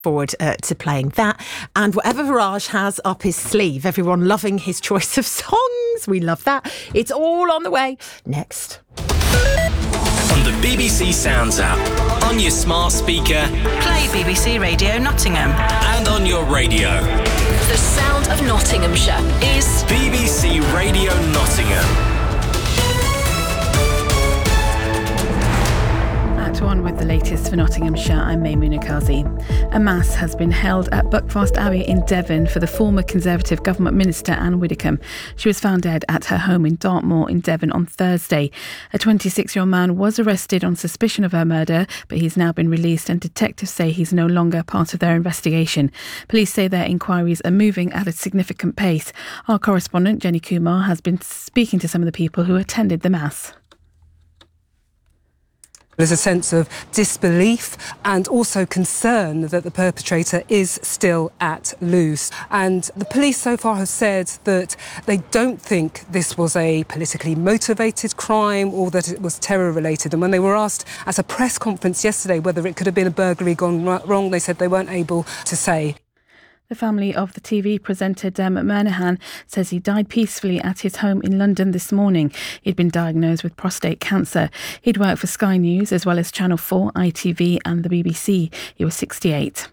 forward to playing that. And whatever Viraj has up his sleeve, everyone loving his choice of songs. We love that. It's all on the way next. On the BBC Sounds app, on your smart speaker, play BBC Radio Nottingham, and on your radio. The sound of Nottinghamshire is BBC Radio Nottingham. On with the latest for Nottinghamshire, I'm Maimouna Kazi. A mass has been held at Buckfast Abbey in Devon for the former Conservative Government Minister Anne Widdecombe. She was found dead at her home in Dartmoor in Devon on Thursday. A 26-year-old man was arrested on suspicion of her murder, but he's now been released and detectives say he's no longer part of their investigation. Police say their inquiries are moving at a significant pace. Our correspondent Jenny Kumar has been speaking to some of the people who attended the mass. There's a sense of disbelief and also concern that the perpetrator is still at loose. And the police so far have said that they don't think this was a politically motivated crime or that it was terror-related. And when they were asked at a press conference yesterday whether it could have been a burglary gone wrong, they said they weren't able to say. The family of the TV presenter Dermot Murnaghan says he died peacefully at his home in London this morning. He'd been diagnosed with prostate cancer. He'd worked for Sky News as well as Channel 4, ITV and the BBC. He was 68.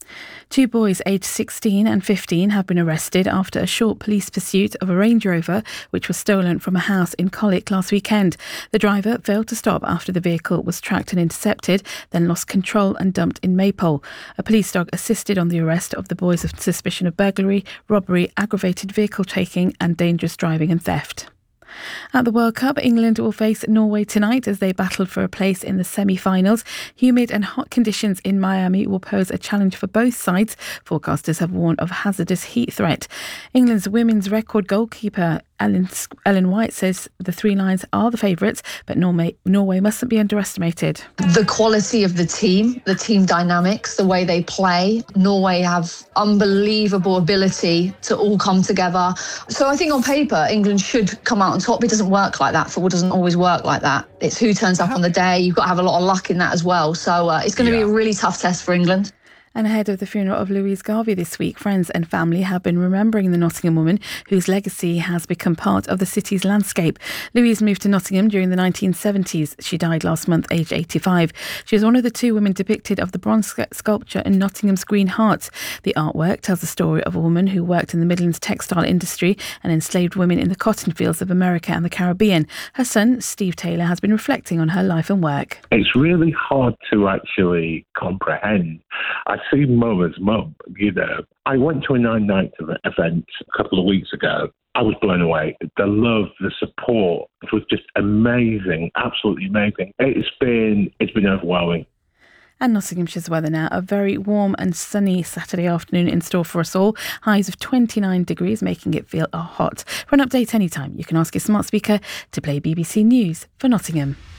Two boys aged 16 and 15 have been arrested after a short police pursuit of a Range Rover which was stolen from a house in Colic last weekend. The driver failed to stop after the vehicle was tracked and intercepted, then lost control and dumped in Maypole. A police dog assisted on the arrest of the boys of suspicion of burglary, robbery, aggravated vehicle taking and dangerous driving and theft. At the World Cup, England will face Norway tonight as they battle for a place in the semi-finals. Humid and hot conditions in Miami will pose a challenge for both sides. Forecasters have warned of hazardous heat threat. England's women's record goalkeeper Ellen White says the Three Lions are the favourites, but Norway mustn't be underestimated. The quality of the team dynamics, the way they play. Norway have unbelievable ability to all come together. So I think on paper, England should come out on top. It doesn't work like that. Football doesn't always work like that. It's who turns up on the day. You've got to have a lot of luck in that as well. So it's going to be a really tough test for England. And ahead of the funeral of Louise Garvey this week, friends and family have been remembering the Nottingham woman whose legacy has become part of the city's landscape. Louise moved to Nottingham during the 1970s. She died last month, aged 85. She was one of the two women depicted of the bronze sculpture in Nottingham's Green Hearts. The artwork tells the story of a woman who worked in the Midlands textile industry and enslaved women in the cotton fields of America and the Caribbean. Her son, Steve Taylor, has been reflecting on her life and work. It's really hard to actually comprehend. I see Mum as Mum, you know. I went to a 9-night event a couple of weeks ago. I was blown away. The love, the support, it was just amazing, absolutely amazing. It's been overwhelming. And Nottinghamshire's weather now. A very warm and sunny Saturday afternoon in store for us all. Highs of 29 degrees, making it feel hot. For an update anytime, you can ask your smart speaker to play BBC News for Nottingham.